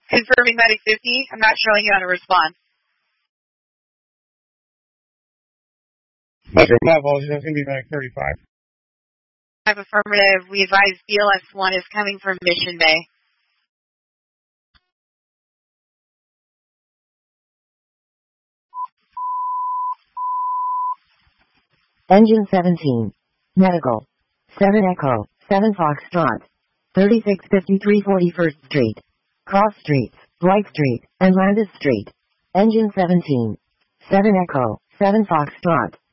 Confirming medic 50. I'm not showing you how to respond. Medic level, that's going to be medic 35. I have affirmative. We advise BLS-1 is coming from Mission Bay. Engine 17. Medical. 7 Echo, 7 Foxtrot. 3653 41st Street. Cross Streets, White Street, and Landis Street. Engine 17. 7 Echo, 7 Foxtrot.